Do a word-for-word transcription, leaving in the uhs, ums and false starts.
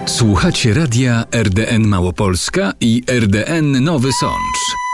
Słuchacie radia R D N Małopolska i R D N Nowy Sącz.